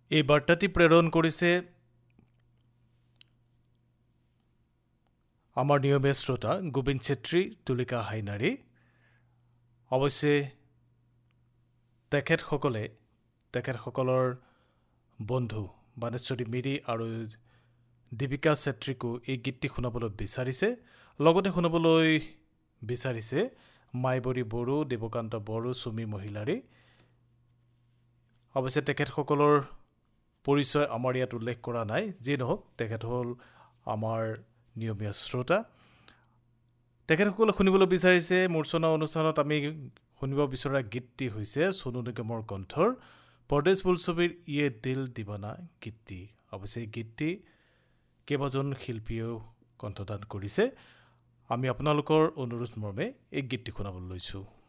এই বাৰ্তাটি প্ৰেৰণ কৰিছে আমাৰ নিয়মীয়া শ্ৰোতা গোবিন্দ চেত্ৰী, তুলিকা হাইনাৰী। অৱশ্যে তেখেতসকলৰ বন্ধু বানেশ্বৰী মিৰি আৰু দীপিকা চেত্ৰীকো এই গীতটি শুনাবলৈ বিচাৰিছে। লগতে শুনাবলৈ বিচাৰিছে মাইবৰী বড়ো, দেৱকান্ত বড়ো, চুমি মহিলাৰী। অৱশ্যে তেখেতসকলৰ পৰিচয় আমাৰ ইয়াত উল্লেখ কৰা নাই। যি নহওক, তেখেত হ'ল আমাৰ নিয়মীয়া শ্ৰোতা। তেখেতসকলে শুনিবলৈ বিচাৰিছে মূৰ্ছনা অনুষ্ঠানত আমি শুনিব বিচৰা গীতটি হৈছে সোনু নিগমৰ কণ্ঠৰ পৰদেশ বোলছবিৰ ইয়ে দিল দিৱানা গীতটি। অৱশ্যে এই গীতটি কেইবাজন শিল্পীয়েও কণ্ঠদান কৰিছে। আমি আপোনালোকৰ অনুৰোধ মৰ্মে এই গীতটি শুনাবলৈ লৈছোঁ।